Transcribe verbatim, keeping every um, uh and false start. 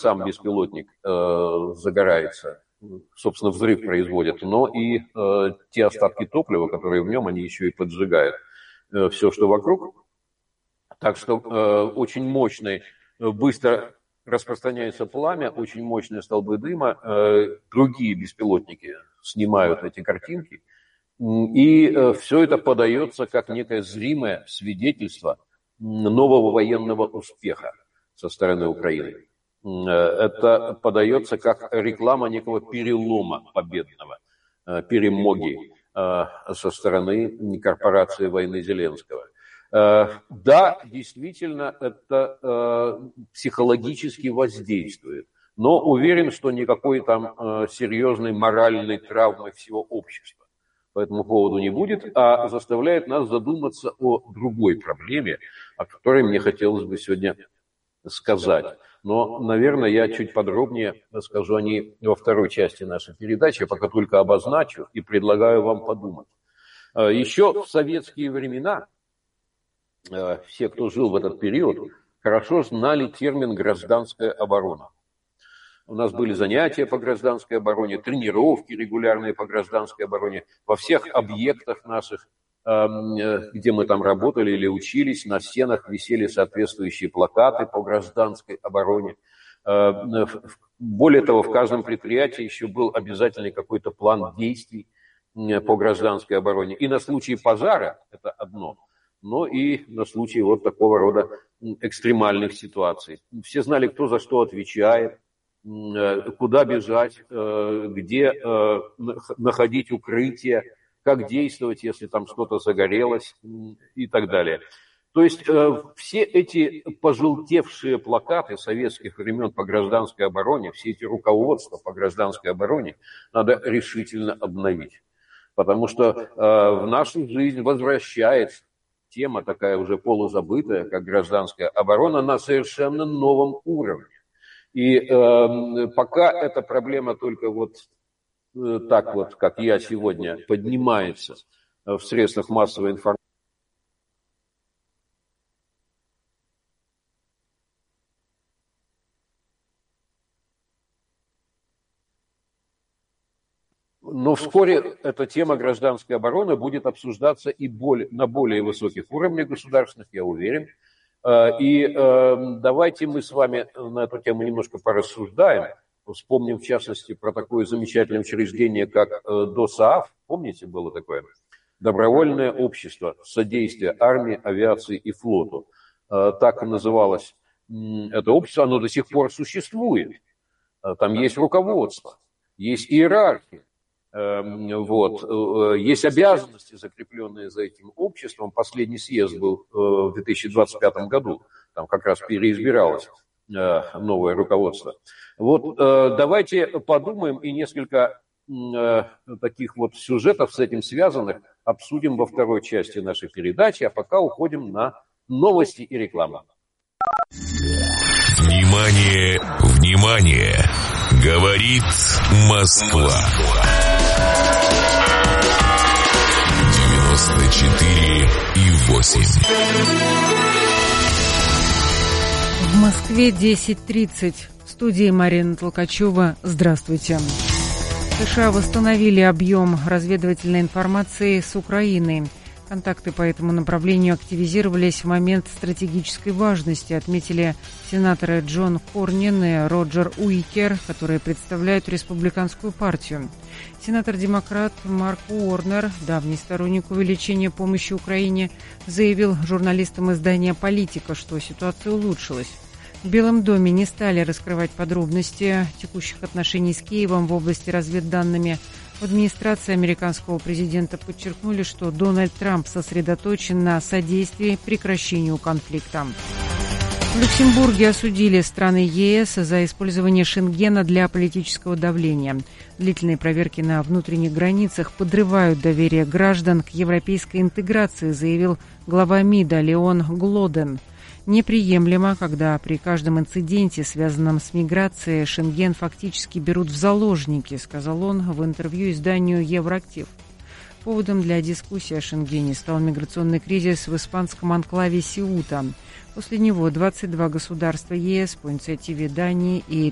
сам беспилотник э, загорается, собственно, взрыв производит, но и э, те остатки топлива, которые в нем, они еще и поджигают э, все, что вокруг. Так что э, очень мощный, быстро распространяется пламя, очень мощные столбы дыма. Э, другие беспилотники снимают эти картинки. И э, все это подается как некое зримое свидетельство нового военного успеха со стороны Украины. Это подается как реклама некого перелома победного, перемоги со стороны корпорации войны Зеленского. Да, действительно, это психологически воздействует, но уверен, что никакой там серьезной моральной травмы всего общества по этому поводу не будет, а заставляет нас задуматься о другой проблеме, о которой мне хотелось бы сегодня сказать. Но, наверное, я чуть подробнее расскажу о ней во второй части нашей передачи, я пока только обозначу и предлагаю вам подумать. Еще в советские времена все, кто жил в этот период, хорошо знали термин «гражданская оборона». У нас были занятия по гражданской обороне, тренировки регулярные по гражданской обороне. Во всех объектах наших, где мы там работали или учились, на стенах висели соответствующие плакаты по гражданской обороне. Более того, в каждом предприятии еще был обязательный какой-то план действий по гражданской обороне. И на случай пожара, это одно, но и на случай вот такого рода экстремальных ситуаций. Все знали, кто за что отвечает, куда бежать, где находить укрытие, как действовать, если там что-то загорелось и так далее. То есть все эти пожелтевшие плакаты советских времен по гражданской обороне, все эти руководства по гражданской обороне надо решительно обновить. Потому что в нашу жизнь возвращается тема такая уже полузабытая, как гражданская оборона, на совершенно новом уровне. И э, пока эта проблема только вот э, так вот, как я сегодня, поднимается в средствах массовой информации, но вскоре эта тема гражданской обороны будет обсуждаться и более, на более высоких уровнях государственных, я уверен. И э, давайте мы с вами на эту тему немножко порассуждаем. Вспомним, в частности, про такое замечательное учреждение, как э, ДОСААФ. Помните, было такое? Добровольное общество содействия армии, авиации и флоту. Э, так и называлось э, это общество. Оно до сих пор существует. Э, там есть руководство, есть иерархия. Вот. Есть обязанности, закрепленные за этим обществом. Последний съезд был в две тысячи двадцать пятом году. Там как раз переизбиралось новое руководство. Вот давайте подумаем и несколько таких вот сюжетов с этим связанных обсудим во второй части нашей передачи, а пока уходим на новости и рекламу. Внимание, внимание! Говорит Москва. девяносто четыре и восемь. В Москве десять тридцать. В студии Марина Толкачева. Здравствуйте. США восстановили объем разведывательной информации с Украиной. Контакты по этому направлению активизировались в момент стратегической важности, отметили сенаторы Джон Корнин и Роджер Уикер, которые представляют республиканскую партию. Сенатор-демократ Марк Уорнер, давний сторонник увеличения помощи Украине, заявил журналистам издания «Политика», что ситуация улучшилась. В Белом доме не стали раскрывать подробности текущих отношений с Киевом в области разведданными. В администрации американского президента подчеркнули, что Дональд Трамп сосредоточен на содействии прекращению конфликта. В Люксембурге осудили страны ЕС за использование Шенгена для политического давления. Длительные проверки на внутренних границах подрывают доверие граждан к европейской интеграции, заявил глава МИДа Леон Глоден. Неприемлемо, когда при каждом инциденте, связанном с миграцией, Шенген фактически берут в заложники, сказал он в интервью изданию «Евроактив». Поводом для дискуссии о Шенгене стал миграционный кризис в испанском анклаве Сеута. После него двадцать два государства ЕС по инициативе Дании и